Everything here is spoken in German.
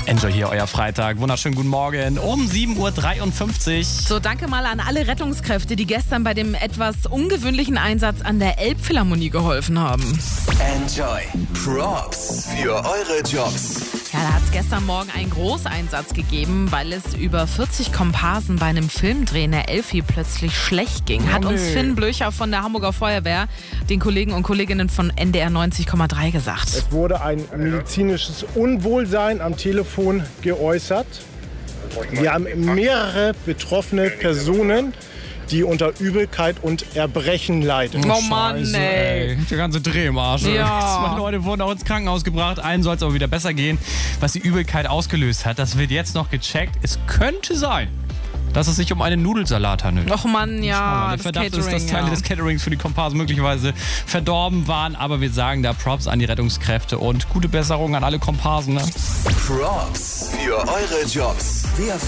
Enjoy hier, euer Freitag. Wunderschönen guten Morgen um 7.53 Uhr. So, danke mal an alle Rettungskräfte, die gestern bei dem etwas ungewöhnlichen Einsatz an der Elbphilharmonie geholfen haben. Enjoy. Props für eure Jobs. Ja, da hat es gestern Morgen einen Großeinsatz gegeben, weil es über 40 Komparsen bei einem Filmdreh in der Elfi plötzlich schlecht ging. Hat uns Finn Blöcher von der Hamburger Feuerwehr, den Kollegen und Kolleginnen von NDR 90,3 gesagt. Es wurde ein medizinisches Unwohlsein am Telefon geäußert. Wir haben mehrere betroffene Personen, die unter Übelkeit und Erbrechen leiden. Oh Mann, ey. Der ganze Dreh im Arsch. Ja. 2 Leute wurden auch ins Krankenhaus gebracht. Allen soll es aber wieder besser gehen. Was die Übelkeit ausgelöst hat, das wird jetzt noch gecheckt. Es könnte sein, dass es sich um einen Nudelsalat handelt. Och Mann, ja, Der das Verdacht ist, Catering, dass Teile des Caterings für die Komparsen möglicherweise verdorben waren. Aber wir sagen da Props an die Rettungskräfte und gute Besserung an alle Komparsen. Ne? Props für eure Jobs.